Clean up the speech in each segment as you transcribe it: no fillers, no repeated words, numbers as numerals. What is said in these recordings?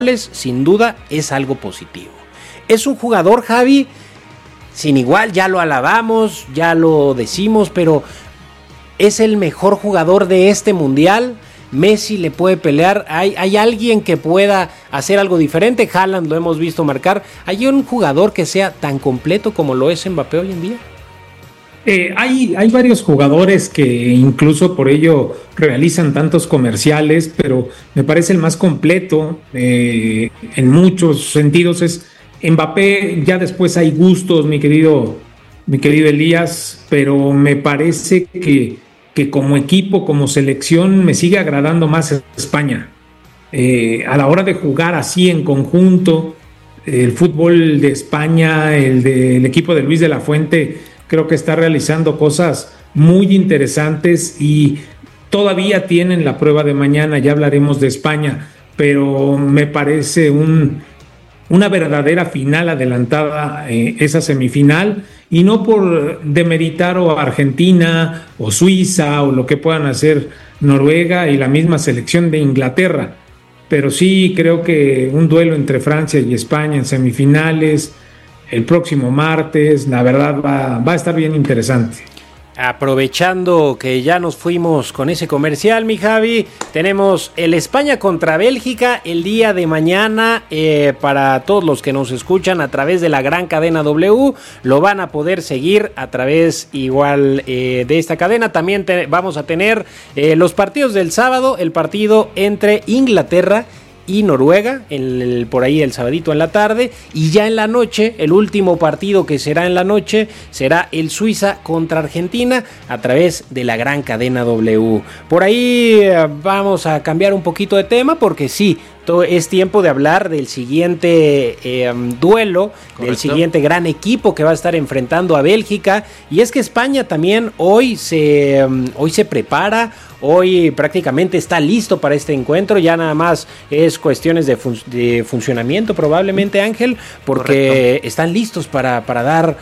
sin duda es algo positivo. Es un jugador, Javi, sin igual, ya lo alabamos, ya lo decimos, pero es el mejor jugador de este mundial. Messi le puede pelear, hay alguien que pueda hacer algo diferente. Haaland lo hemos visto marcar. ¿Hay un jugador que sea tan completo como lo es Mbappé hoy en día? Hay varios jugadores que incluso por ello realizan tantos comerciales, pero me parece el más completo en muchos sentidos es Mbappé. Ya después hay gustos, mi querido Elías, pero me parece que como equipo, como selección, me sigue agradando más España. A la hora de jugar así en conjunto, el fútbol de España, el del equipo de Luis de la Fuente, creo que está realizando cosas muy interesantes y todavía tienen la prueba de mañana. Ya hablaremos de España, pero me parece una verdadera final adelantada, esa semifinal, y no por demeritar o Argentina o Suiza o lo que puedan hacer Noruega y la misma selección de Inglaterra, pero sí creo que un duelo entre Francia y España en semifinales el próximo martes, la verdad va a estar bien interesante. Aprovechando que ya nos fuimos con ese comercial, mi Javi, tenemos el España contra Bélgica el día de mañana. Para todos los que nos escuchan a través de la gran cadena W, lo van a poder seguir a través igual de esta cadena. También vamos a tener los partidos del sábado, el partido entre Inglaterra y Noruega, por ahí el sabadito en la tarde, y ya en la noche, el último partido que será en la noche, será el Suiza contra Argentina a través de la gran cadena W. Por ahí vamos a cambiar un poquito de tema porque sí, es tiempo de hablar del siguiente duelo, correcto, del siguiente gran equipo que va a estar enfrentando a Bélgica. Y es que España también hoy se prepara, hoy prácticamente está listo para este encuentro. Ya nada más es cuestiones de funcionamiento probablemente, Ángel, porque correcto, están listos para dar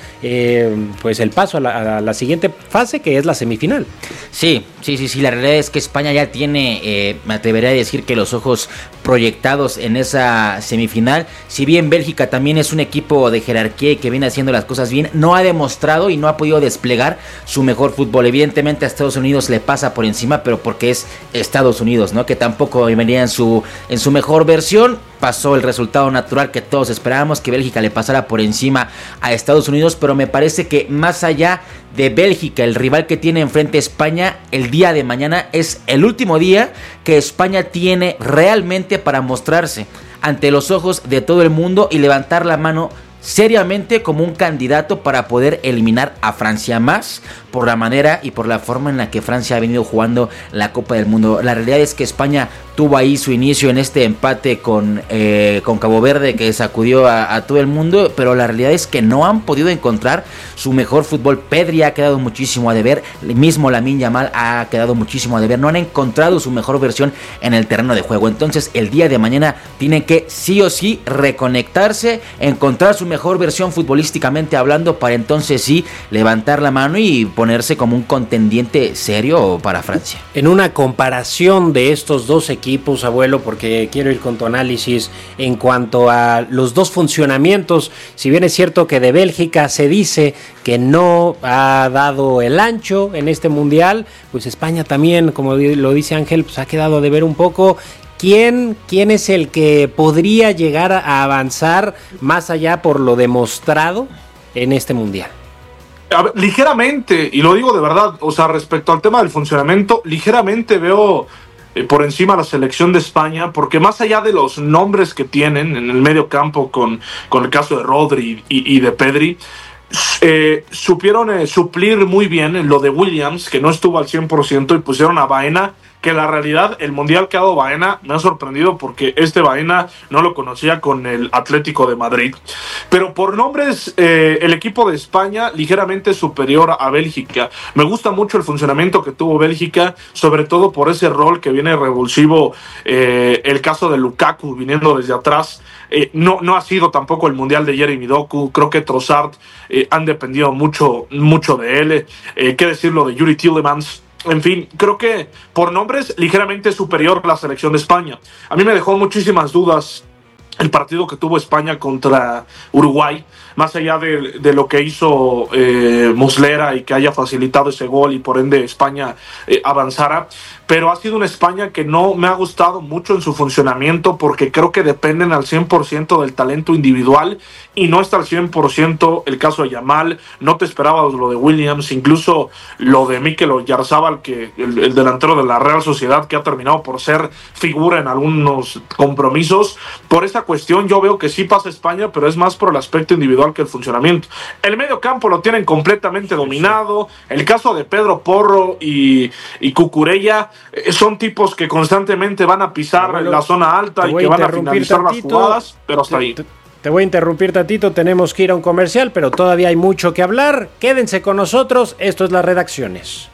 pues el paso a la siguiente fase, que es la semifinal. Sí, la realidad es que España ya tiene, me atrevería a decir que los ojos proyectados en esa semifinal. Si bien Bélgica también es un equipo de jerarquía y que viene haciendo las cosas bien, no ha demostrado y no ha podido desplegar su mejor fútbol. Evidentemente a Estados Unidos le pasa por encima, pero porque es Estados Unidos, ¿no? Que tampoco venía en su mejor versión. Pasó el resultado natural que todos esperábamos, que Bélgica le pasara por encima a Estados Unidos, pero me parece que más allá de Bélgica, el rival que tiene enfrente España el día de mañana es el último día que España tiene realmente para mostrarse ante los ojos de todo el mundo y levantar la mano seriamente como un candidato para poder eliminar a Francia, más por la manera y por la forma en la que Francia ha venido jugando la Copa del Mundo. La realidad es que España tuvo ahí su inicio en este empate con Cabo Verde que sacudió a todo el mundo, pero la realidad es que no han podido encontrar su mejor fútbol. Pedri ha quedado muchísimo a deber, el mismo Lamine Yamal ha quedado muchísimo a deber, no han encontrado su mejor versión en el terreno de juego. Entonces el día de mañana tienen que sí o sí reconectarse, encontrar su mejor versión futbolísticamente hablando, para entonces sí levantar la mano y ponerse como un contendiente serio para Francia. En una comparación de estos dos equipos, abuelo, porque quiero ir con tu análisis en cuanto a los dos funcionamientos, si bien es cierto que de Bélgica se dice que no ha dado el ancho en este mundial, pues España también, como lo dice Ángel, pues ha quedado de ver un poco. ¿Quién es el que podría llegar a avanzar más allá por lo demostrado en este mundial? A ver, ligeramente, y lo digo de verdad, o sea, respecto al tema del funcionamiento, ligeramente veo por encima la selección de España, porque más allá de los nombres que tienen en el medio campo con el caso de Rodri y de Pedri, supieron suplir muy bien lo de Williams, que no estuvo al 100%, y pusieron a Baena, que la realidad, el mundial que ha dado Baena me ha sorprendido porque Baena no lo conocía con el Atlético de Madrid. Pero por nombres, el equipo de España ligeramente superior a Bélgica. Me gusta mucho el funcionamiento que tuvo Bélgica, sobre todo por ese rol que viene revulsivo, el caso de Lukaku viniendo desde atrás. No ha sido tampoco el mundial de Jeremy Doku. Creo que Trossard han dependido mucho de él. ¿Qué decirlo de Yuri Tielemans? En fin, creo que por nombres ligeramente superior la selección de España. A mí me dejó muchísimas dudas el partido que tuvo España contra Uruguay, más allá de lo que hizo Muslera y que haya facilitado ese gol y por ende España avanzara, pero ha sido una España que no me ha gustado mucho en su funcionamiento porque creo que dependen al 100% del talento individual y no está al 100% el caso de Yamal. No te esperabas lo de Williams, incluso lo de Mikel Oyarzabal, que el delantero de la Real Sociedad, que ha terminado por ser figura en algunos compromisos. Por esa cuestión yo veo que sí pasa España, pero es más por el aspecto individual que el funcionamiento. El medio campo lo tienen completamente dominado. El caso de Pedro Porro y Cucurella son tipos que constantemente van a pisar la zona alta y que van a finalizar las jugadas, pero hasta ahí. Te voy a interrumpir tantito, tenemos que ir a un comercial, pero todavía hay mucho que hablar. Quédense con nosotros, esto es Las Redacciones.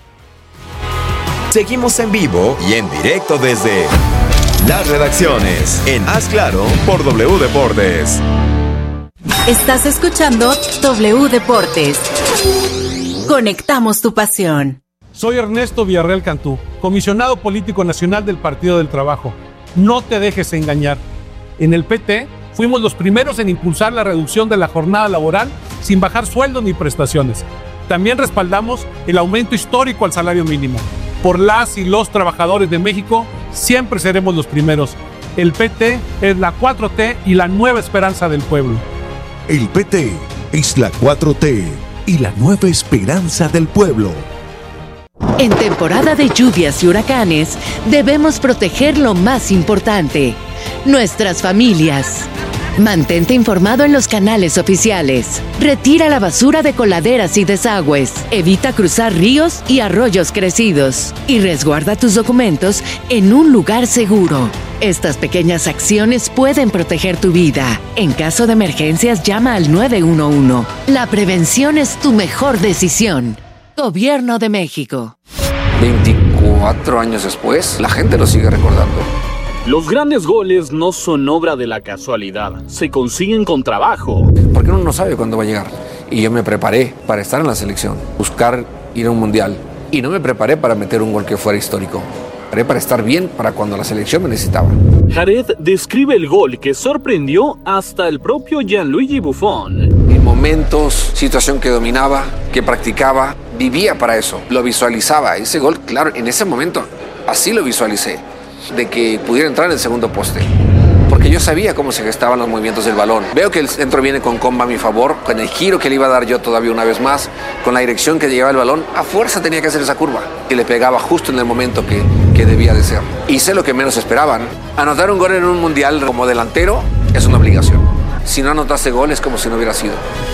Seguimos en vivo y en directo desde Las Redacciones en Haz Claro por W Deportes. Estás escuchando W Deportes. Conectamos tu pasión. Soy Ernesto Villarreal Cantú, comisionado político nacional del Partido del Trabajo. No te dejes engañar. En el PT fuimos los primeros en impulsar la reducción de la jornada laboral sin bajar sueldos ni prestaciones. También respaldamos el aumento histórico al salario mínimo. Por las y los trabajadores de México, siempre seremos los primeros. El PT es la 4T y la nueva esperanza del pueblo. El PT es la 4T y la nueva esperanza del pueblo. En temporada de lluvias y huracanes, debemos proteger lo más importante, nuestras familias. Mantente informado en los canales oficiales. Retira la basura de coladeras y desagües. Evita cruzar ríos y arroyos crecidos. Y resguarda tus documentos en un lugar seguro. Estas pequeñas acciones pueden proteger tu vida. En caso de emergencias, llama al 911. La prevención es tu mejor decisión. Gobierno de México. 24 años después, la gente lo sigue recordando. Los grandes goles no son obra de la casualidad, se consiguen con trabajo. Porque uno no sabe cuándo va a llegar. Y yo me preparé para estar en la selección, buscar ir a un mundial. Y no me preparé para meter un gol que fuera histórico. Me preparé para estar bien para cuando la selección me necesitaba. Jared describe el gol que sorprendió hasta el propio Gianluigi Buffon. En momentos, situación que dominaba, que practicaba, vivía para eso. Lo visualizaba. Ese gol, claro, en ese momento, así lo visualicé. De que pudiera entrar en el segundo poste. Porque yo sabía cómo se gestaban los movimientos del balón. Veo que el centro viene con comba a mi favor, con el giro que le iba a dar yo todavía una vez más, con la dirección que llevaba el balón, a fuerza tenía que hacer esa curva. Y le pegaba justo en el momento que debía de ser. Hice lo que menos esperaban. Anotar un gol en un mundial como delantero es una obligación. Si no anotaste gol es como si no hubiera sido.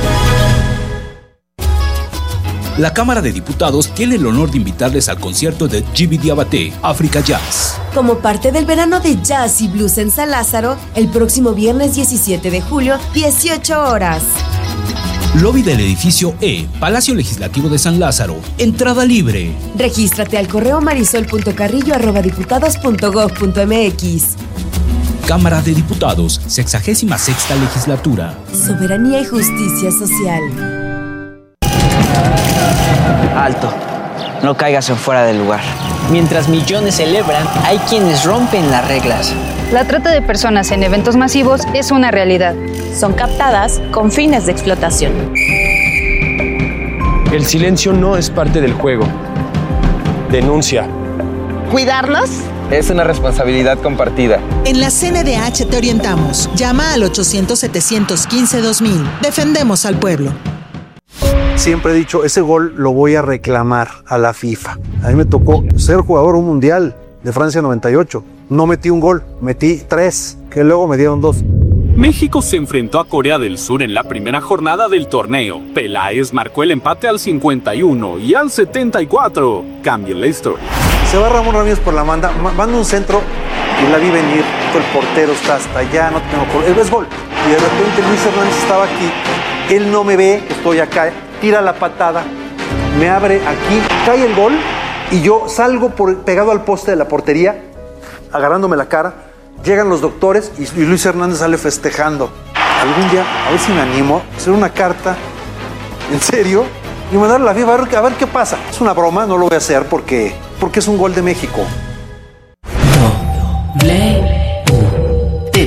La Cámara de Diputados tiene el honor de invitarles al concierto de Djiby Diabaté, África Jazz. Como parte del verano de jazz y blues en San Lázaro, el próximo viernes 17 de julio, 18 horas. Lobby del edificio E, Palacio Legislativo de San Lázaro. Entrada libre. Regístrate al correo marisol.carrillo@diputados.gov.mx. Cámara de Diputados, 66ª Legislatura. Soberanía y justicia social. Alto, no caigas en fuera del lugar. Mientras millones celebran, hay quienes rompen las reglas. La trata de personas en eventos masivos es una realidad. Son captadas con fines de explotación. El silencio no es parte del juego. Denuncia. ¿Cuidarnos? Es una responsabilidad compartida. En la CNDH te orientamos. Llama al 800-715-2000. Defendemos al pueblo. Siempre he dicho, ese gol lo voy a reclamar a la FIFA. A mí me tocó ser jugador un mundial de Francia 98. No metí un gol, metí 3, que luego me dieron 2. México se enfrentó a Corea del Sur en la primera jornada del torneo. Peláez marcó el empate al 51 y al 74. Cambia la historia. Se va Ramón Ramírez por la manda un centro y la vi venir. El portero está hasta allá, no tengo por... Es gol. Y de repente Luis Hernández estaba aquí. Él no me ve, estoy acá. Tira la patada, me abre aquí, cae el gol y yo salgo pegado al poste de la portería, agarrándome la cara. Llegan los doctores y Luis Hernández sale festejando. Algún día, a ver si me animo, a hacer una carta, en serio, y mandarle a la FIFA a ver qué pasa. Es una broma, no lo voy a hacer porque es un gol de México. Deporte.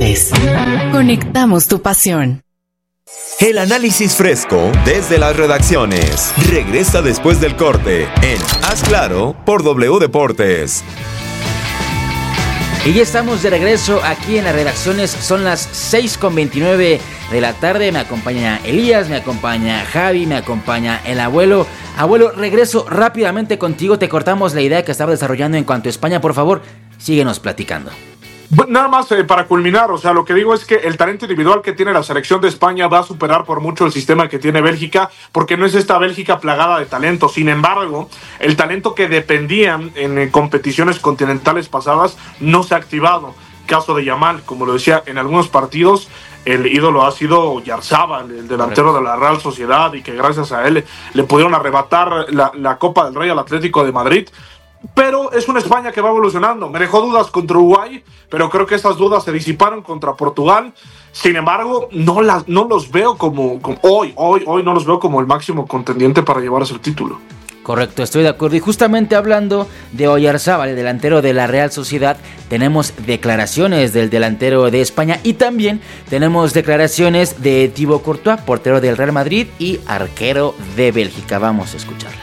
Deportes. Conectamos tu pasión. El análisis fresco desde las redacciones. Regresa después del corte en Haz Claro por W Deportes. Y ya estamos de regreso aquí en las redacciones. Son las 6:29 de la tarde. Me acompaña Elías, me acompaña Javi, me acompaña el abuelo. Abuelo, regreso rápidamente contigo. Te cortamos la idea que estaba desarrollando en cuanto a España. Por favor, síguenos platicando. Nada más para culminar, o sea, lo que digo es que el talento individual que tiene la selección de España va a superar por mucho el sistema que tiene Bélgica, porque no es esta Bélgica plagada de talento. Sin embargo, el talento que dependían en competiciones continentales pasadas no se ha activado. Caso de Yamal, como lo decía, en algunos partidos el ídolo ha sido Oyarzabal, el delantero de la Real Sociedad, y que gracias a él le pudieron arrebatar la Copa del Rey al Atlético de Madrid. Pero es una España que va evolucionando. Me dejó dudas contra Uruguay, pero creo que esas dudas se disiparon contra Portugal. Sin embargo, no los veo como hoy no los veo como el máximo contendiente para llevarse el título. Correcto, estoy de acuerdo. Y justamente hablando de Oyarzabal, el delantero de la Real Sociedad, tenemos declaraciones del delantero de España y también tenemos declaraciones de Thibaut Courtois, portero del Real Madrid y arquero de Bélgica. Vamos a escucharlas.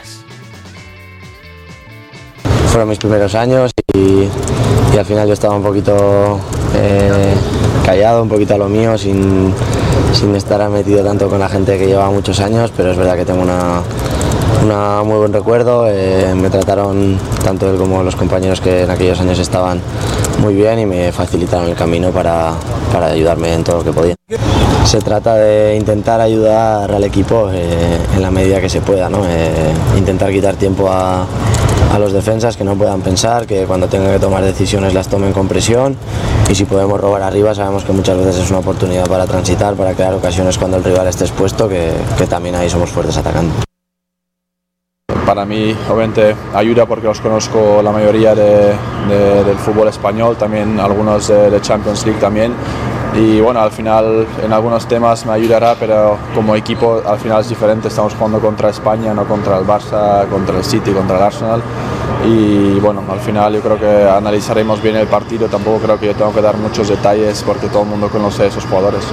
Fueron mis primeros años y al final yo estaba un poquito callado, un poquito a lo mío, sin estar metido tanto con la gente que lleva muchos años, pero es verdad que tengo un muy buen recuerdo. Me trataron tanto él como los compañeros que en aquellos años estaban muy bien y me facilitaron el camino para ayudarme en todo lo que podía. Se trata de intentar ayudar al equipo en la medida que se pueda, ¿no? Intentar quitar tiempo a los defensas, que no puedan pensar, que cuando tengan que tomar decisiones las tomen con presión, y si podemos robar arriba sabemos que muchas veces es una oportunidad para transitar, para crear ocasiones cuando el rival esté expuesto, que también ahí somos fuertes atacando. Para mí, obviamente, ayuda porque los conozco la mayoría del fútbol español, también algunos de Champions League también. Y bueno, al final en algunos temas me ayudará, pero como equipo al final es diferente. Estamos jugando contra España, no contra el Barça, contra el City, contra el Arsenal. Y bueno, al final yo creo que analizaremos bien el partido. Tampoco creo que yo tengo que dar muchos detalles porque todo el mundo conoce a esos jugadores.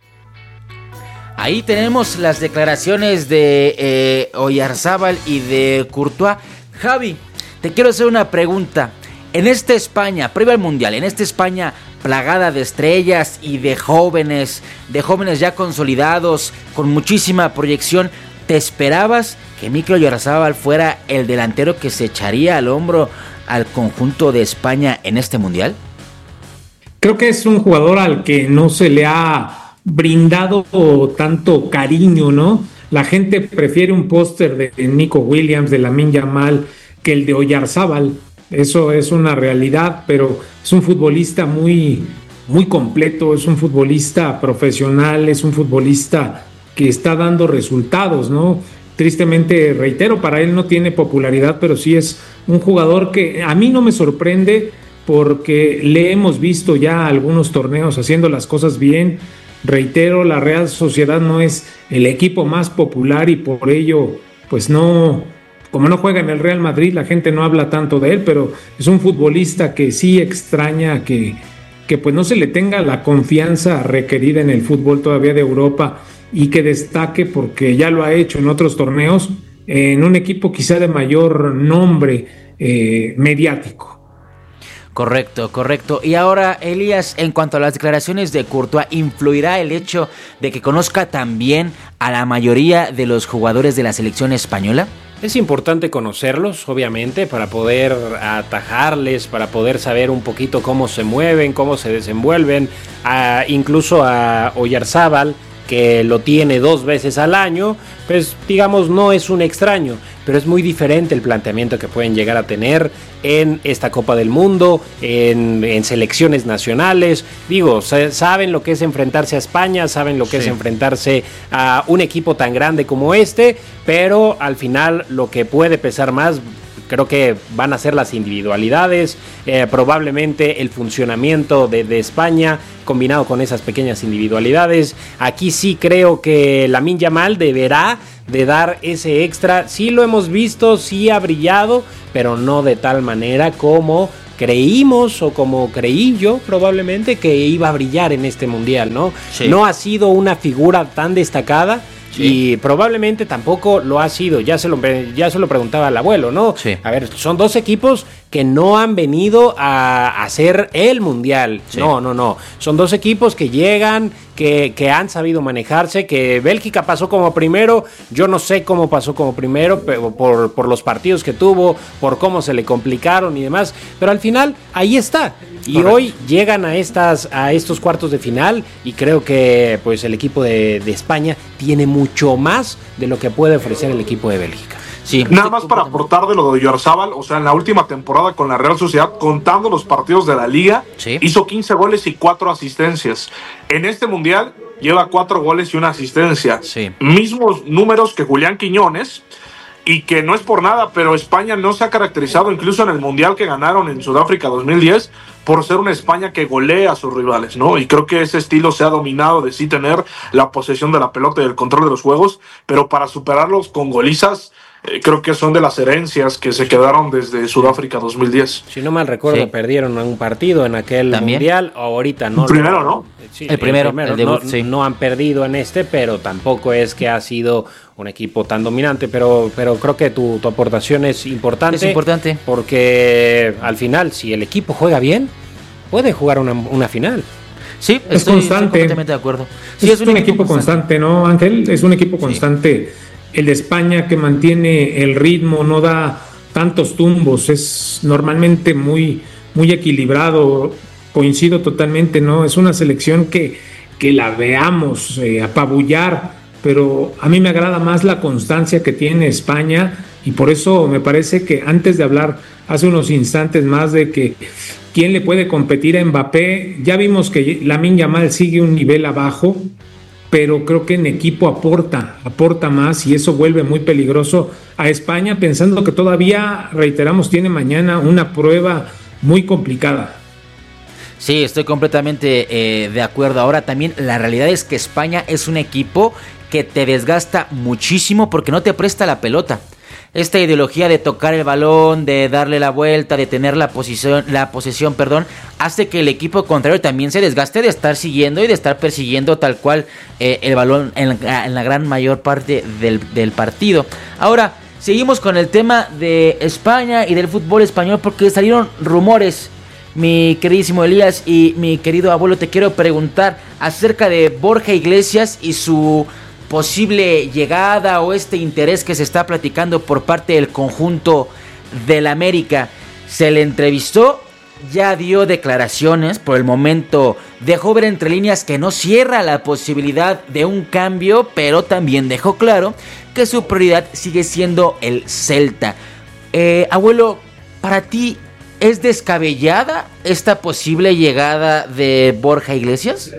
Ahí tenemos las declaraciones de Oyarzabal y de Courtois. Javi, te quiero hacer una pregunta. En esta España, previo al Mundial, en esta España plagada de estrellas y de jóvenes ya consolidados, con muchísima proyección, ¿te esperabas que Mikel Oyarzabal fuera el delantero que se echaría al hombro al conjunto de España en este Mundial? Creo que es un jugador al que no se le ha brindado tanto cariño, ¿no? La gente prefiere un póster de Nico Williams, de Lamine Yamal, que el de Oyarzabal. Eso es una realidad, pero es un futbolista muy, muy completo, es un futbolista profesional, es un futbolista que está dando resultados, ¿no? Tristemente, reitero, para él no tiene popularidad, pero sí es un jugador que a mí no me sorprende porque le hemos visto ya algunos torneos haciendo las cosas bien. Reitero, la Real Sociedad no es el equipo más popular y por ello, pues no... Como no juega en el Real Madrid, la gente no habla tanto de él, pero es un futbolista que sí extraña que pues no se le tenga la confianza requerida en el fútbol todavía de Europa y que destaque porque ya lo ha hecho en otros torneos en un equipo quizá de mayor nombre mediático. Correcto. Y ahora, Elías, en cuanto a las declaraciones de Courtois, ¿influirá el hecho de que conozca también a la mayoría de los jugadores de la selección española? Es importante conocerlos, obviamente, para poder atajarles, para poder saber un poquito cómo se mueven, cómo se desenvuelven, incluso a Oyarzabal, que lo tiene 2 veces al año, pues digamos no es un extraño, pero es muy diferente el planteamiento que pueden llegar a tener en esta Copa del Mundo, en selecciones nacionales. Digo, saben lo que es enfrentarse a España, saben lo que es enfrentarse a un equipo tan grande como este, pero al final lo que puede pesar más creo que van a ser las individualidades, probablemente el funcionamiento de España combinado con esas pequeñas individualidades. Aquí sí creo que Lamine Yamal deberá de dar ese extra. Sí lo hemos visto, sí ha brillado, pero no de tal manera como creímos, o como creí yo probablemente, que iba a brillar en este mundial, ¿no? Sí. No ha sido una figura tan destacada. Sí. Y probablemente tampoco lo ha sido, ya se lo preguntaba al abuelo, ¿no? Sí. A ver, son dos equipos que no han venido a hacer el mundial. Sí. No. Son dos equipos que llegan, que han sabido manejarse, que Bélgica pasó como primero. Yo no sé cómo pasó como primero, pero por los partidos que tuvo, por cómo se le complicaron y demás. Pero al final, ahí está. Y correcto. Hoy llegan a estos cuartos de final, y creo que pues el equipo de España tiene mucho más de lo que puede ofrecer el equipo de Bélgica. Sí. Nada más para aportar de lo de Oyarzábal, o sea, en la última temporada con la Real Sociedad, contando los partidos de la Liga, sí, hizo 15 goles y 4 asistencias. En este Mundial lleva 4 goles y 1 asistencia. Sí. Mismos números que Julián Quiñones, y que no es por nada, pero España no se ha caracterizado, incluso en el Mundial que ganaron en Sudáfrica 2010, por ser una España que golea a sus rivales, ¿no? Y creo que ese estilo se ha dominado de sí tener la posesión de la pelota y el control de los juegos, pero para superarlos con golizas, creo que son de las herencias que se quedaron desde Sudáfrica 2010. Si no mal recuerdo, sí, perdieron un partido en aquel ¿también? Mundial, ahorita no. El primero, ¿no? Sí, el primero, el debut, no, sí. No han perdido en este, pero tampoco es que ha sido un equipo tan dominante, pero creo que tu aportación es importante. Es importante. Porque al final, si el equipo juega bien, puede jugar una final. Sí, estoy completamente de acuerdo. Sí, es un equipo constante, ¿no, Ángel? Es un equipo constante. Sí. El de España, que mantiene el ritmo, no da tantos tumbos, es normalmente muy equilibrado. Coincido totalmente, ¿no? Es una selección que la veamos apabullar, pero a mí me agrada más la constancia que tiene España, y por eso me parece que antes de hablar hace unos instantes más de que quién le puede competir a Mbappé, ya vimos que Lamine Yamal sigue un nivel abajo, pero creo que en equipo aporta más, y eso vuelve muy peligroso a España, pensando que todavía, reiteramos, tiene mañana una prueba muy complicada. Sí, estoy completamente de acuerdo. Ahora también la realidad es que España es un equipo que te desgasta muchísimo porque no te presta la pelota. Esta ideología de tocar el balón, de darle la vuelta, de tener la posesión, hace que el equipo contrario también se desgaste de estar siguiendo y de estar persiguiendo tal cual el balón en la gran mayor parte del partido. Ahora, seguimos con el tema de España y del fútbol español, porque salieron rumores. Mi queridísimo Elías y mi querido abuelo, te quiero preguntar acerca de Borja Iglesias y su posible llegada, o este interés que se está platicando por parte del conjunto del América. Se le entrevistó, ya dio declaraciones, por el momento dejó ver entre líneas que no cierra la posibilidad de un cambio, pero también dejó claro que su prioridad sigue siendo el Celta. Abuelo, para ti, ¿es descabellada esta posible llegada de Borja Iglesias?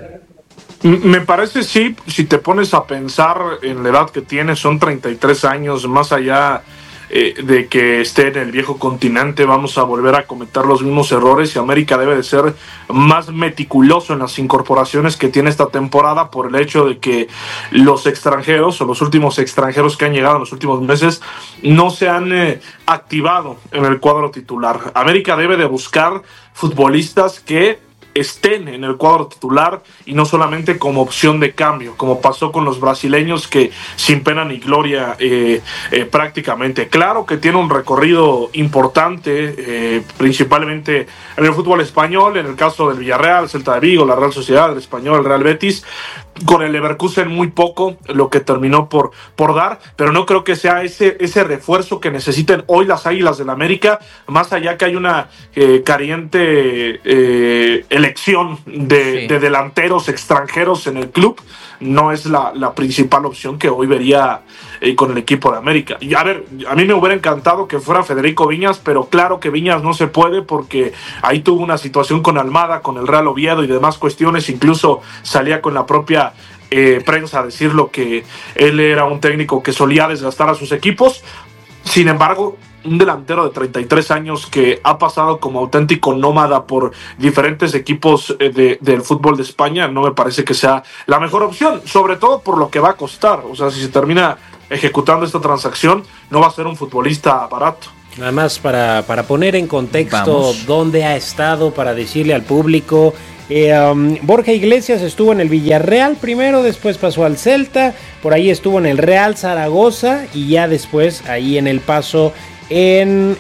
Me parece, sí, si te pones a pensar en la edad que tiene, son 33 años, más allá de que esté en el viejo continente, vamos a volver a cometer los mismos errores, y América debe de ser más meticuloso en las incorporaciones que tiene esta temporada, por el hecho de que los extranjeros, o los últimos extranjeros que han llegado en los últimos meses, no se han activado en el cuadro titular. América debe de buscar futbolistas que estén en el cuadro titular y no solamente como opción de cambio, como pasó con los brasileños, que sin pena ni gloria prácticamente. Claro que tiene un recorrido importante, principalmente en el fútbol español, en el caso del Villarreal, Celta de Vigo, la Real Sociedad, el Español, el Real Betis. Con el Leverkusen muy poco lo que terminó por dar, pero no creo que sea ese refuerzo que necesiten hoy las Águilas del América, más allá que hay una caliente elección de delanteros extranjeros en el club. No es la principal opción que hoy vería con el equipo de América. Y a ver, a mí me hubiera encantado que fuera Federico Viñas, pero claro que Viñas no se puede, porque ahí tuvo una situación con Almada, con el Real Oviedo y demás cuestiones. Incluso salía con la propia prensa a decir lo que él era un técnico que solía desgastar a sus equipos. Sin embargo, un delantero de 33 años que ha pasado como auténtico nómada por diferentes equipos del fútbol de España, no me parece que sea la mejor opción, sobre todo por lo que va a costar. O sea, si se termina ejecutando esta transacción, no va a ser un futbolista barato. Nada más para poner en contexto dónde ha estado, para decirle al público. Borja Iglesias estuvo en el Villarreal primero, después pasó al Celta, por ahí estuvo en el Real Zaragoza y ya después ahí en el paso en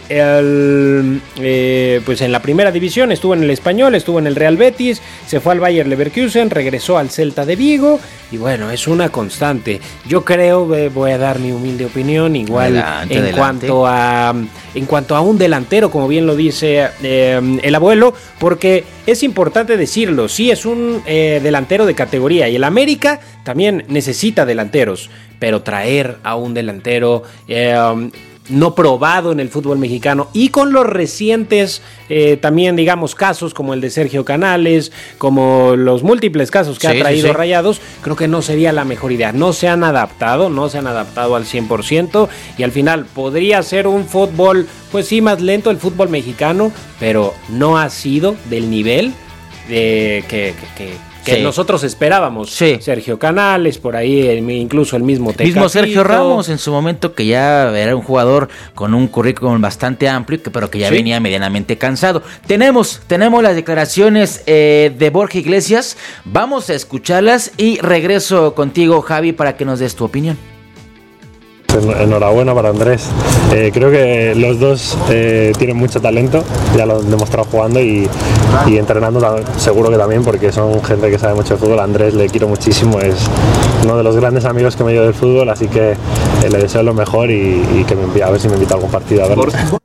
la primera división, estuvo en el Español, estuvo en el Real Betis, se fue al Bayer Leverkusen, regresó al Celta de Vigo y bueno, es una constante. Yo creo, voy a dar mi humilde opinión, igual adelante. En cuanto a un delantero, como bien lo dice el abuelo, porque es importante decirlo, sí es un delantero de categoría y el América también necesita delanteros, pero traer a un delantero no probado en el fútbol mexicano y con los recientes también digamos casos como el de Sergio Canales, como los múltiples casos que ha traído Rayados, creo que no sería la mejor idea. No se han adaptado al 100% y al final podría ser un fútbol pues sí más lento el fútbol mexicano, pero no ha sido del nivel que nosotros esperábamos. Sergio Canales, por ahí incluso el mismo Tecatito. Mismo Sergio Ramos en su momento, que ya era un jugador con un currículum bastante amplio, pero que ya venía medianamente cansado. Tenemos las declaraciones de Borja Iglesias, vamos a escucharlas y regreso contigo, Javi, para que nos des tu opinión. Enhorabuena para Andrés. Creo que los dos tienen mucho talento, ya lo han demostrado jugando y entrenando seguro que también, porque son gente que sabe mucho de fútbol. A Andrés le quiero muchísimo, es uno de los grandes amigos que me dio del fútbol, así que le deseo lo mejor y que a ver si me invita a algún partido a verlo.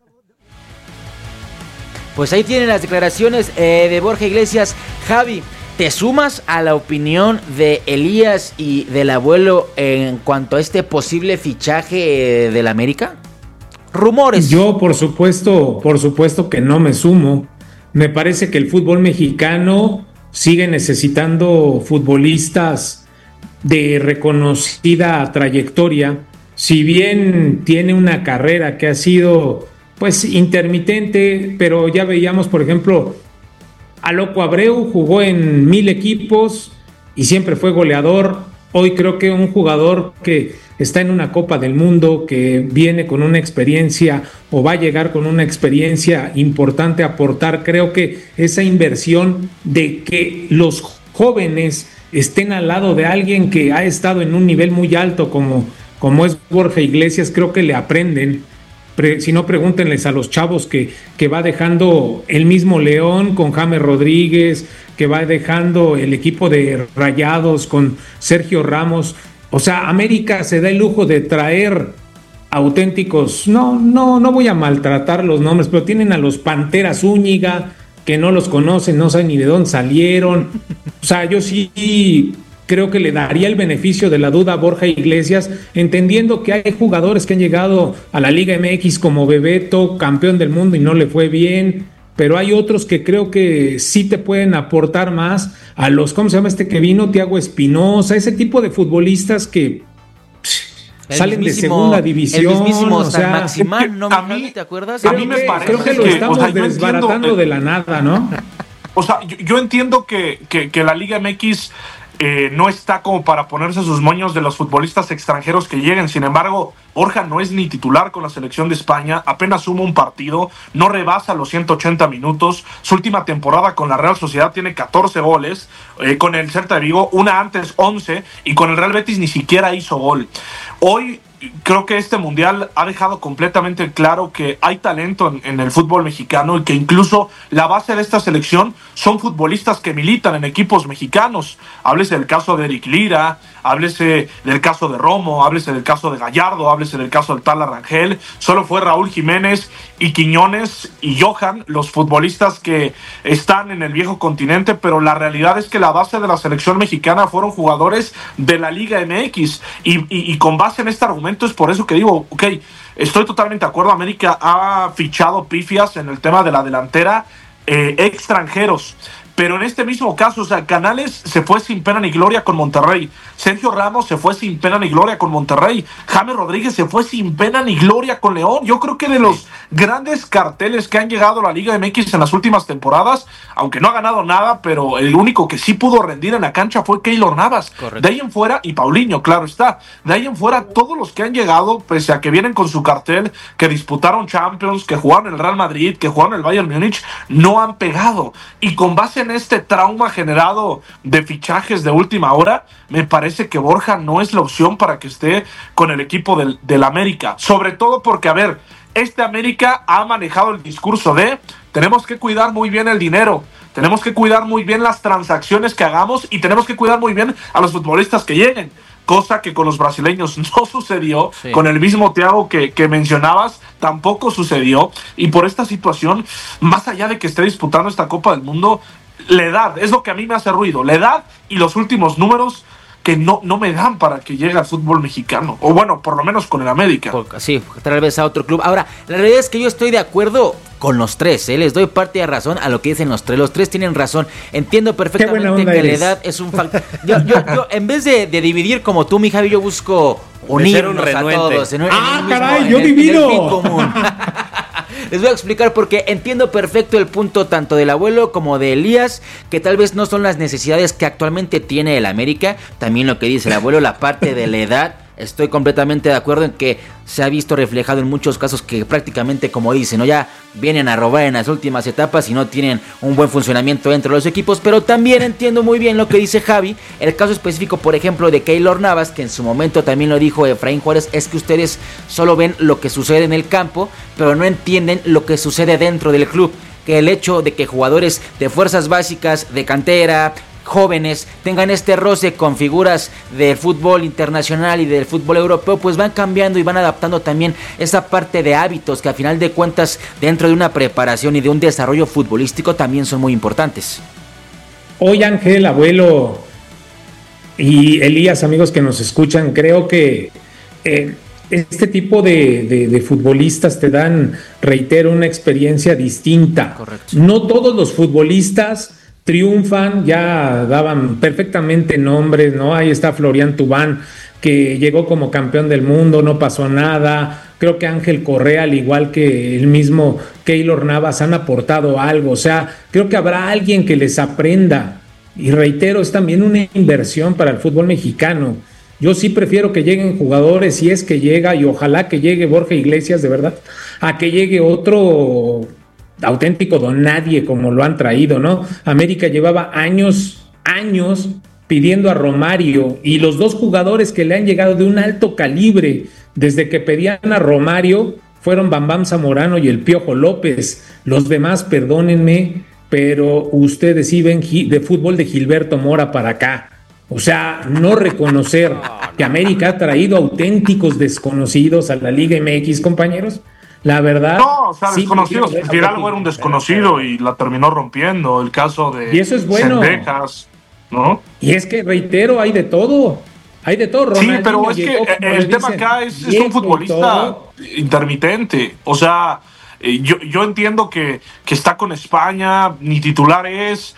Pues ahí tienen las declaraciones de Borja Iglesias. Javi, ¿te sumas a la opinión de Elías y del abuelo en cuanto a este posible fichaje del América? Rumores. Yo, por supuesto que no me sumo. Me parece que el fútbol mexicano sigue necesitando futbolistas de reconocida trayectoria. Si bien tiene una carrera que ha sido pues intermitente, pero ya veíamos, por ejemplo, a Loco Abreu jugó en 1000 equipos y siempre fue goleador. Hoy creo que un jugador que está en una Copa del Mundo, que viene con una experiencia o va a llegar con una experiencia importante a aportar, creo que esa inversión de que los jóvenes estén al lado de alguien que ha estado en un nivel muy alto como es Borja Iglesias, creo que le aprenden. Si no, pregúntenles a los chavos que va dejando el mismo León con James Rodríguez, que va dejando el equipo de Rayados con Sergio Ramos. O sea, América se da el lujo de traer auténticos, no voy a maltratar los nombres, pero tienen a los Panteras Zúñiga, que no los conocen, no saben ni de dónde salieron. O sea, yo sí creo que le daría el beneficio de la duda a Borja Iglesias, entendiendo que hay jugadores que han llegado a la Liga MX como Bebeto, campeón del mundo y no le fue bien, pero hay otros que creo que sí te pueden aportar más, a los, ¿cómo se llama este que vino? Tiago Espinosa, ese tipo de futbolistas que salen de segunda división. El mismísimo o sea, Maximán, ¿no? ¿Te acuerdas? A mí me parece creo que lo estamos desbaratando de la nada, ¿no? O sea, yo entiendo que la Liga MX no está como para ponerse sus moños de los futbolistas extranjeros que lleguen. Sin embargo, Borja no es ni titular con la selección de España, apenas suma un partido, no rebasa los 180 minutos. Su última temporada con la Real Sociedad tiene 14 goles, con el Celta de Vigo, una antes 11, y con el Real Betis ni siquiera hizo gol. Hoy creo que este mundial ha dejado completamente claro que hay talento en el fútbol mexicano y que incluso la base de esta selección son futbolistas que militan en equipos mexicanos. Háblese del caso de Eric Lira, háblese del caso de Romo, háblese del caso de Gallardo, háblese del caso del Tala Rangel. Solo fue Raúl Jiménez y Quiñones y Johan los futbolistas que están en el viejo continente, pero la realidad es que la base de la selección mexicana fueron jugadores de la Liga MX y con base en este argumento es por eso que digo, ok, estoy totalmente de acuerdo. América ha fichado pifias en el tema de la delantera, extranjeros, Pero en este mismo caso, o sea, Canales se fue sin pena ni gloria con Monterrey. Sergio Ramos se fue sin pena ni gloria con Monterrey. James Rodríguez se fue sin pena ni gloria con León. Yo creo que de los grandes carteles que han llegado a la Liga MX en las últimas temporadas, aunque no ha ganado nada, pero el único que sí pudo rendir en la cancha fue Keylor Navas. Correcto. De ahí en fuera, y Paulinho, claro está. De ahí en fuera, todos los que han llegado, pese a que vienen con su cartel, que disputaron Champions, que jugaron el Real Madrid, que jugaron el Bayern Múnich, no han pegado. Y con base en este trauma generado de fichajes de última hora, me parece que Borja no es la opción para que esté con el equipo del América. Sobre todo porque, a ver, este América ha manejado el discurso de tenemos que cuidar muy bien el dinero, tenemos que cuidar muy bien las transacciones que hagamos y tenemos que cuidar muy bien a los futbolistas que lleguen. Cosa que con los brasileños no sucedió, sí. Con el mismo Thiago que mencionabas, tampoco sucedió. Y por esta situación, más allá de que esté disputando esta Copa del Mundo, la edad es lo que a mí me hace ruido. La edad y los últimos números que no me dan para que llegue al fútbol mexicano. O bueno, por lo menos con el América. Sí, tal vez a otro club. Ahora, la realidad es que yo estoy de acuerdo con los tres, les doy parte de razón a lo que dicen los tres. Los tres tienen razón. Entiendo perfectamente que la edad es un factor. Yo, en vez de dividir como tú, mi Javi, yo busco unirnos a todos. Caray, yo divido. En el fin común. Les voy a explicar porque entiendo perfecto el punto tanto del abuelo como de Elías, que tal vez no son las necesidades que actualmente tiene el América. También lo que dice el abuelo, la parte de la edad. Estoy completamente de acuerdo en que se ha visto reflejado en muchos casos que prácticamente, como dicen, ¿no? Ya vienen a robar en las últimas etapas y no tienen un buen funcionamiento dentro de los equipos. Pero también entiendo muy bien lo que dice Javi. El caso específico, por ejemplo, de Keylor Navas, que en su momento también lo dijo Efraín Juárez, es que ustedes solo ven lo que sucede en el campo, pero no entienden lo que sucede dentro del club. Que el hecho de que jugadores de fuerzas básicas, de cantera, jóvenes tengan este roce con figuras del fútbol internacional y del fútbol europeo, pues van cambiando y van adaptando también esa parte de hábitos que a final de cuentas dentro de una preparación y de un desarrollo futbolístico también son muy importantes. Hoy, Ángel, abuelo y Elías, amigos que nos escuchan, creo que este tipo de futbolistas te dan, reitero, una experiencia distinta. Correcto. No todos los futbolistas triunfan, ya daban perfectamente nombres, ¿no? Ahí está Florian Thauvin, que llegó como campeón del mundo, no pasó nada. Creo que Ángel Correa, al igual que el mismo Keylor Navas, han aportado algo. O sea, creo que habrá alguien que les aprenda. Y reitero, es también una inversión para el fútbol mexicano. Yo sí prefiero que lleguen jugadores, si es que llega, y ojalá que llegue Borja Iglesias, de verdad, a que llegue otro auténtico don nadie como lo han traído, ¿no? América llevaba años pidiendo a Romario, y los dos jugadores que le han llegado de un alto calibre desde que pedían a Romario fueron Bambam Zamorano y el Piojo López. Los demás, perdónenme, pero ustedes sí ven de fútbol de Gilberto Mora para acá. O sea, no reconocer que América ha traído auténticos desconocidos a la Liga MX, compañeros. La verdad. No, o sea, sí, desconocidos. Fidalgo era un desconocido y la terminó rompiendo. El caso de y eso es bueno. Cendejas, ¿no? Y es que, reitero, hay de todo. Hay de todo. Sí, pero es que el tema acá es un futbolista intermitente. O sea, yo entiendo que está con España, ni titular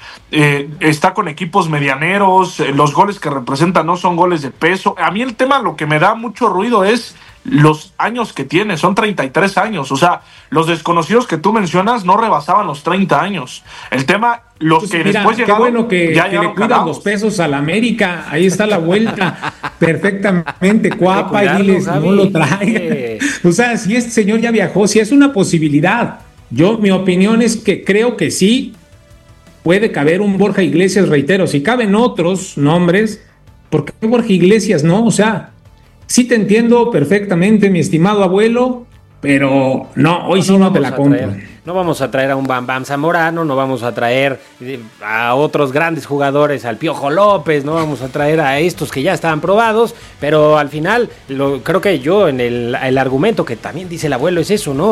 está con equipos medianeros, los goles que representa no son goles de peso. A mí el tema, lo que me da mucho ruido es los años que tiene, son 33 años, o sea, los desconocidos que tú mencionas no rebasaban los 30 años. El tema, los pues que mira, después llegaron, qué bueno que le cuidan los pesos al América, ahí está la vuelta, perfectamente, Cuapa, y diles, no lo traigan. O sea, si este señor ya viajó, si es una posibilidad, mi opinión es que creo que sí, puede caber un Borja Iglesias, reitero, si caben otros nombres, ¿por qué Borja Iglesias no? O sea, sí te entiendo perfectamente, mi estimado abuelo, pero no, hoy sí no te la compro. No vamos a traer a un Bambam Zamorano, no vamos a traer a otros grandes jugadores, al Piojo López, no vamos a traer a estos que ya estaban probados, pero al final, creo que yo en el argumento que también dice el abuelo es eso, ¿no?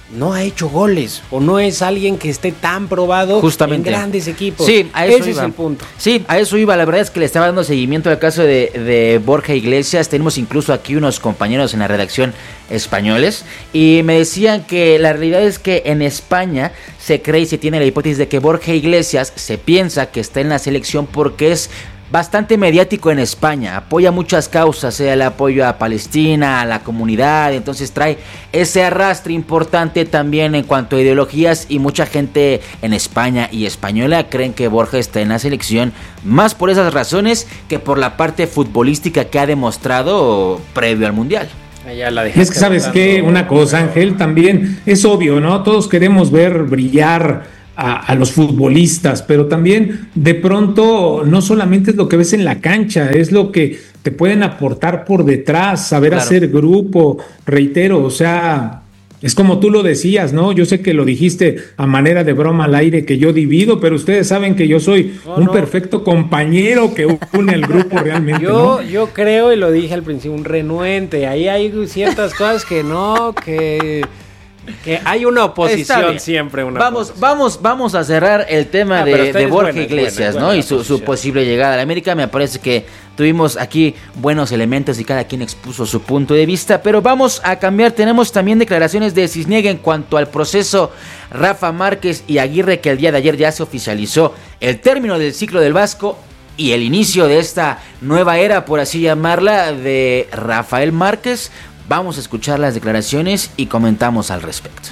no ha hecho goles o no es alguien que esté tan probado justamente en grandes equipos. Sí, a eso ese iba. es el punto. Sí, a eso iba. La verdad es que le estaba dando seguimiento al caso de Borja Iglesias. Tenemos incluso aquí unos compañeros en la redacción españoles y me decían que la realidad es que en España se cree y se tiene la hipótesis de que Borja Iglesias se piensa que está en la selección porque es bastante mediático en España, apoya muchas causas, sea el apoyo a Palestina, a la comunidad, entonces trae ese arrastre importante también en cuanto a ideologías y mucha gente en España y española creen que Borja está en la selección más por esas razones que por la parte futbolística que ha demostrado previo al Mundial. Es que sabes que una cosa, Ángel, también es obvio, ¿no? Todos queremos ver brillar a los futbolistas, pero también de pronto no solamente es lo que ves en la cancha, es lo que te pueden aportar por detrás, saber hacer grupo, reitero, o sea, es como tú lo decías, ¿no? Yo sé que lo dijiste a manera de broma al aire que yo divido, pero ustedes saben que yo soy perfecto compañero que une al grupo realmente. Yo creo, y lo dije al principio, un renuente, ahí hay ciertas cosas que hay una oposición siempre. Vamos a cerrar el tema de Borja Iglesias, ¿no? Y su posible llegada a la América. Me parece que tuvimos aquí buenos elementos y cada quien expuso su punto de vista. Pero vamos a cambiar. Tenemos también declaraciones de Cisniega en cuanto al proceso Rafa Márquez y Aguirre, que el día de ayer ya se oficializó el término del ciclo del Vasco y el inicio de esta nueva era, por así llamarla, de Rafael Márquez. Vamos a escuchar las declaraciones y comentamos al respecto.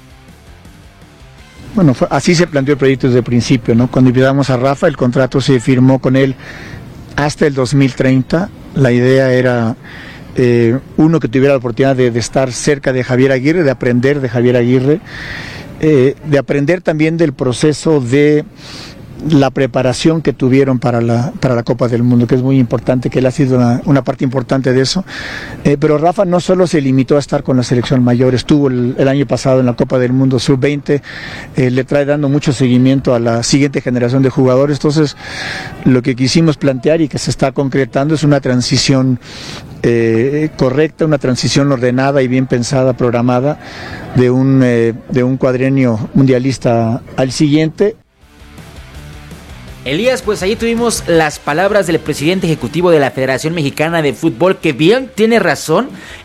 Bueno, así se planteó el proyecto desde el principio, ¿no? Cuando invitamos a Rafa, el contrato se firmó con él hasta el 2030. La idea era, uno, que tuviera la oportunidad de estar cerca de Javier Aguirre, de aprender de Javier Aguirre, de aprender también del proceso de la preparación que tuvieron para la Copa del Mundo, que es muy importante, que él ha sido una parte importante de eso, pero Rafa no solo se limitó a estar con la selección mayor, estuvo el año pasado en la Copa del Mundo Sub-20, le trae dando mucho seguimiento a la siguiente generación de jugadores. Entonces lo que quisimos plantear y que se está concretando es una transición correcta, una transición ordenada y bien pensada, programada, de un cuadrenio mundialista al siguiente. Elías, pues ahí tuvimos las palabras del presidente ejecutivo de la Federación Mexicana de Fútbol, que bien tiene razón.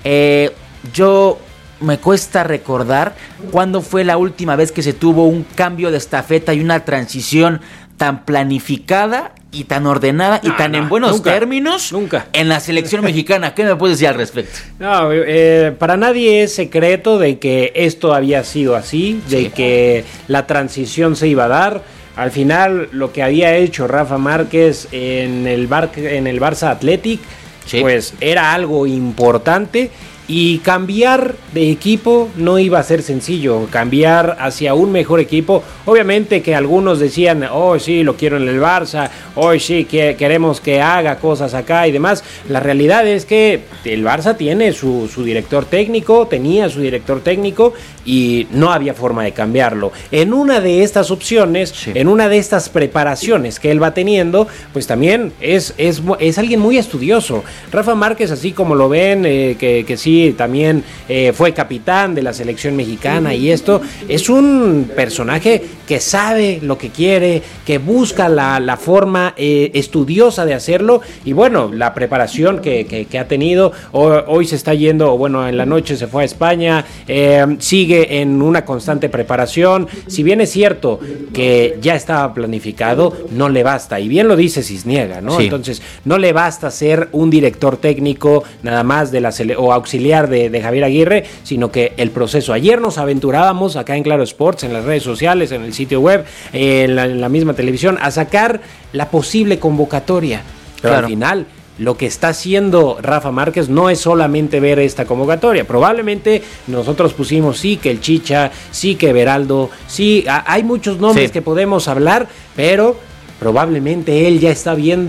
Yo me cuesta recordar cuándo fue la última vez que se tuvo un cambio de estafeta y una transición tan planificada y tan ordenada y tan en buenos términos en la selección mexicana. ¿Qué me puedes decir al respecto? No, para nadie es secreto de que esto había sido así, de que la transición se iba a dar. Al final, lo que había hecho Rafa Márquez en el Barça Athletic, pues era algo importante. Y cambiar de equipo no iba a ser sencillo, cambiar hacia un mejor equipo. Obviamente que algunos decían, oh sí, lo quiero en el Barça, oh sí, que queremos que haga cosas acá y demás. La realidad es que el Barça tiene su director técnico, tenía su director técnico y no había forma de cambiarlo. En una de estas opciones, en una de estas preparaciones que él va teniendo, pues también es alguien muy estudioso. Rafa Márquez, así como lo ven, que sí, también fue capitán de la selección mexicana y esto, es un personaje que sabe lo que quiere, que busca la forma estudiosa de hacerlo y bueno, la preparación que ha tenido, hoy se está yendo, bueno, en la noche se fue a España, sigue en una constante preparación. Si bien es cierto que ya estaba planificado, no le basta, y bien lo dice Cisniega, ¿no? Entonces, no le basta ser un director técnico nada más de o auxiliar de Javier Aguirre, sino que el proceso. Ayer nos aventurábamos acá en Claro Sports, en las redes sociales, en el sitio web, en la misma televisión, a sacar la posible convocatoria. Pero al final, lo que está haciendo Rafa Márquez no es solamente ver esta convocatoria. Probablemente nosotros pusimos sí que el Chicha, sí que Beraldo, sí, hay muchos nombres que podemos hablar, pero probablemente él ya está viendo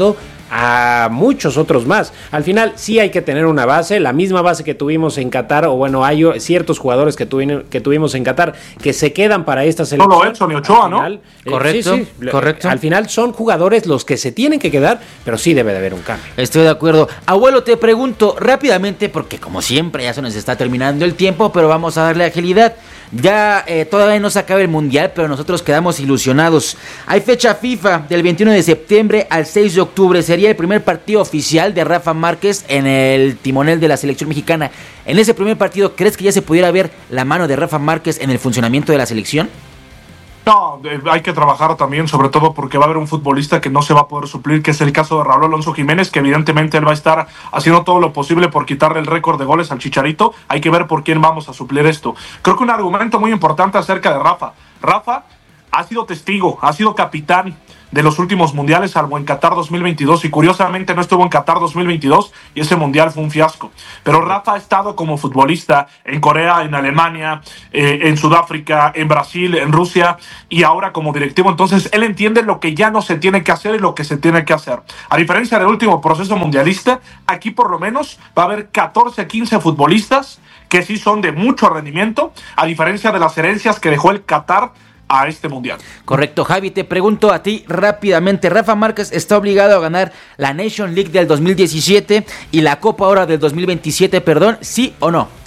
a muchos otros más. Al final sí hay que tener una base, la misma base que tuvimos en Qatar, o bueno, hay ciertos jugadores que tuvimos en Qatar que se quedan para esta selección. Solo Edson y Ochoa, ¿no? Correcto, sí, correcto. Al final son jugadores los que se tienen que quedar, pero sí debe de haber un cambio. Estoy de acuerdo. Abuelo, te pregunto rápidamente, porque como siempre ya se nos está terminando el tiempo, pero vamos a darle agilidad. Ya todavía no se acaba el Mundial, pero nosotros quedamos ilusionados. Hay fecha FIFA del 21 de septiembre al 6 de octubre. Sería el primer partido oficial de Rafa Márquez en el timonel de la selección mexicana. En ese primer partido, ¿crees que ya se pudiera ver la mano de Rafa Márquez en el funcionamiento de la selección? No, hay que trabajar también, sobre todo porque va a haber un futbolista que no se va a poder suplir, que es el caso de Raúl Alonso Jiménez, que evidentemente él va a estar haciendo todo lo posible por quitarle el récord de goles al Chicharito. Hay que ver por quién vamos a suplir esto. Creo que un argumento muy importante acerca de Rafa. Rafa ha sido testigo, ha sido capitán de los últimos mundiales, salvo en Qatar 2022, y curiosamente no estuvo en Qatar 2022 y ese mundial fue un fiasco. Pero Rafa ha estado como futbolista en Corea, en Alemania, en Sudáfrica, en Brasil, en Rusia, y ahora como directivo. Entonces él entiende lo que ya no se tiene que hacer y lo que se tiene que hacer. A diferencia del último proceso mundialista, aquí por lo menos va a haber 14 a 15 futbolistas que sí son de mucho rendimiento, a diferencia de las herencias que dejó el Qatar a este mundial. Correcto, Javi, te pregunto a ti rápidamente. Rafa Márquez está obligado a ganar la Nation League del 2017 y la Copa ahora del 2027, perdón, ¿sí o no?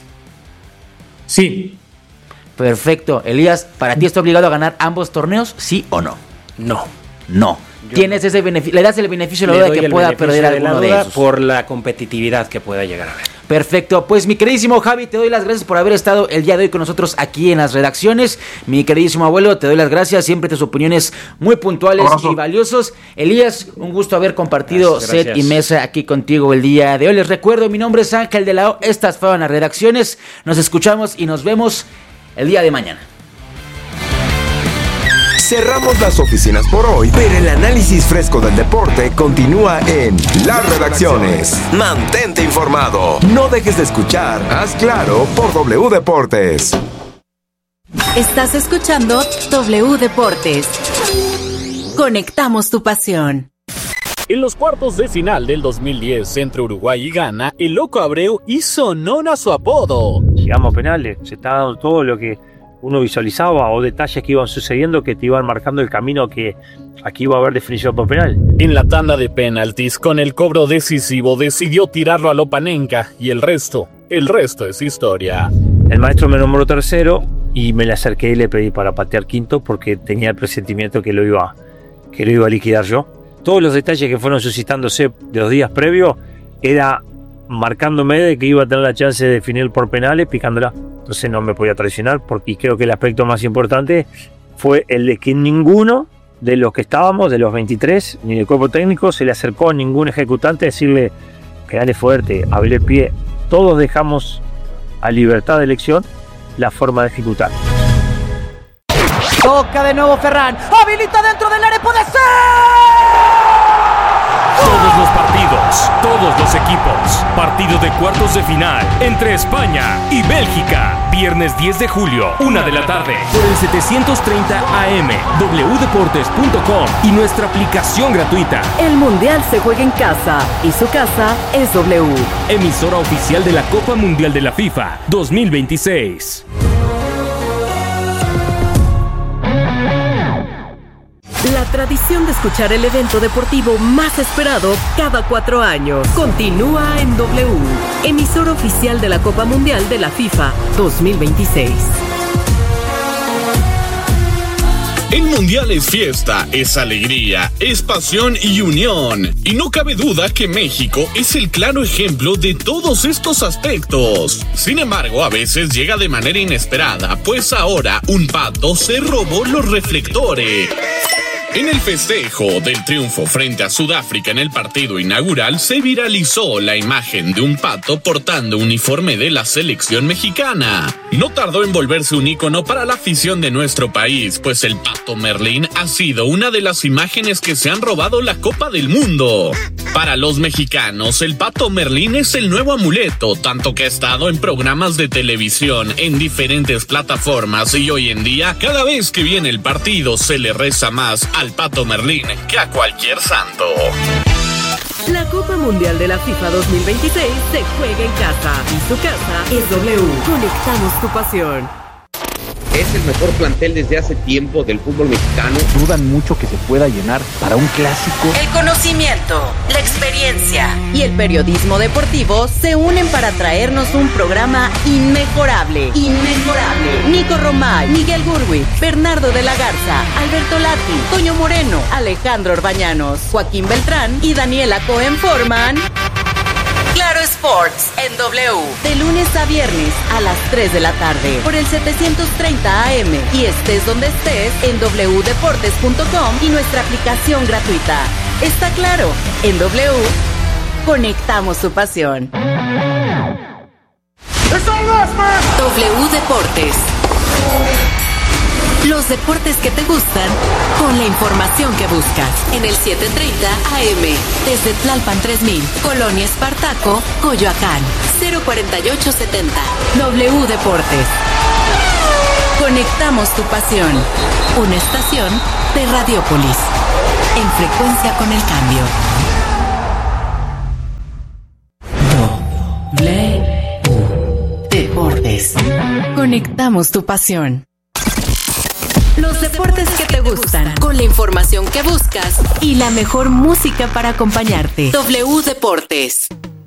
Sí. Perfecto. Elías, ¿para ti está obligado a ganar ambos torneos, sí o no? No. No. ¿Tienes ese beneficio? ¿Le das el beneficio de la duda que pueda perder alguno de esos? Por la competitividad que pueda llegar a haber. Perfecto, pues mi queridísimo Javi, te doy las gracias por haber estado el día de hoy con nosotros aquí en las redacciones. Mi queridísimo abuelo, te doy las gracias, siempre tus opiniones muy puntuales y valiosos. Elías, un gusto haber compartido set y mesa aquí contigo el día de hoy. Les recuerdo, mi nombre es Ángel de la O, estas fueron las redacciones. Nos escuchamos y nos vemos el día de mañana. Cerramos las oficinas por hoy, pero el análisis fresco del deporte continúa en Las Redacciones. Mantente informado. No dejes de escuchar Haz Claro por W Deportes. Estás escuchando W Deportes. Conectamos tu pasión. En los cuartos de final del 2010 entre Uruguay y Ghana, el Loco Abreu hizo honor a su apodo. Llegamos a penales, se está dando todo lo que uno visualizaba o detalles que iban sucediendo que te iban marcando el camino que aquí iba a haber definición por penal. En la tanda de penaltis, con el cobro decisivo, decidió tirarlo a Lopanenka y el resto es historia. El maestro me nombró tercero y me le acerqué y le pedí para patear quinto porque tenía el presentimiento que lo iba a liquidar yo. Todos los detalles que fueron suscitándose de los días previos era marcándome de que iba a tener la chance de definir por penales picándola. Entonces no me podía traicionar porque creo que el aspecto más importante fue el de que ninguno de los que estábamos, de los 23, ni del cuerpo técnico, se le acercó a ningún ejecutante a decirle que dale fuerte, abrir el pie. Todos dejamos a libertad de elección la forma de ejecutar. Toca de nuevo Ferran, habilita dentro del área, puede ser. Todos los partidos, todos los equipos. Partido de cuartos de final entre España y Bélgica. Viernes 10 de julio, 1 de la tarde. Por el 730 AM, wdeportes.com y nuestra aplicación gratuita. El Mundial se juega en casa y su casa es W. Emisora oficial de la Copa Mundial de la FIFA 2026. La tradición de escuchar el evento deportivo más esperado cada 4 años continúa en W, emisora oficial de la Copa Mundial de la FIFA 2026. El Mundial es fiesta, es alegría, es pasión y unión. Y no cabe duda que México es el claro ejemplo de todos estos aspectos. Sin embargo, a veces llega de manera inesperada, pues ahora un pato se robó los reflectores. En el festejo del triunfo frente a Sudáfrica en el partido inaugural se viralizó la imagen de un pato portando uniforme de la selección mexicana. No tardó en volverse un ícono para la afición de nuestro país, pues el pato Merlín ha sido una de las imágenes que se han robado la Copa del Mundo. Para los mexicanos, el pato Merlín es el nuevo amuleto, tanto que ha estado en programas de televisión en diferentes plataformas y hoy en día, cada vez que viene el partido, se le reza más al pato Merlín que a cualquier santo. La Copa Mundial de la FIFA 2026 se juega en casa y su casa es W. Conectamos tu pasión. Es el mejor plantel desde hace tiempo del fútbol mexicano. Dudan mucho que se pueda llenar para un clásico. El conocimiento, la experiencia y el periodismo deportivo se unen para traernos un programa inmejorable. Nico Romay, Miguel Gurwitz, Bernardo de la Garza, Alberto Lati, Toño Moreno, Alejandro Orbañanos, Joaquín Beltrán y Daniela Cohen forman Claro Sports en W, de lunes a viernes a las 3 de la tarde por el 730 AM y estés donde estés en wdeportes.com y nuestra aplicación gratuita. Está claro, en W conectamos tu pasión. W Deportes. Los deportes que te gustan con la información que buscas en el 730 AM desde Tlalpan 3000, Colonia Espartaco, Coyoacán, 04870. W Deportes. Conectamos tu pasión. Una estación de Radiópolis. En frecuencia con el cambio. W Deportes. Conectamos tu pasión. Los deportes que te gustan, con la información que buscas y la mejor música para acompañarte. W Deportes.